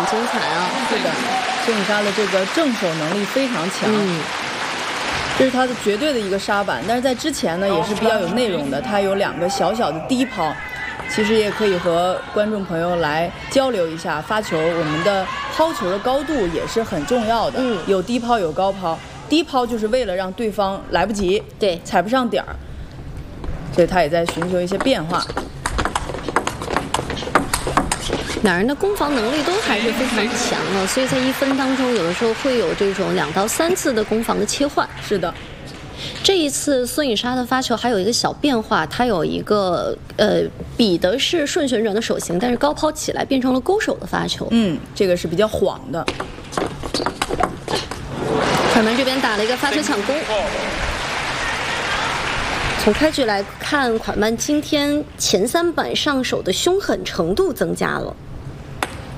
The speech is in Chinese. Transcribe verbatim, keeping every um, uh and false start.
精彩啊！ 是的，孙颖莎的这个正手能力非常强。 嗯， 这是他的绝对的一个杀板，但是在之前呢也是比较有内容的，他有两个小小的低抛，其实也可以和观众朋友来交流一下发球，我们的抛球的高度也是很重要的， 嗯， 有低抛有高抛，低抛就是为了让对方来不及， 对， 踩不上点儿，所以他也在寻求一些变化。 两人的攻防能力都还是非常强的，所以在一分当中，有的时候会有这种两到三次的攻防的切换。 是的， 这一次孙颖莎的发球还有一个小变化，它有一个呃比的是顺旋转的手型，但是高抛起来变成了勾手的发球。 嗯，这个是比较晃的。 款曼这边打了一个发球抢攻。从开局来看，款曼今天前三板上手的凶狠程度增加了。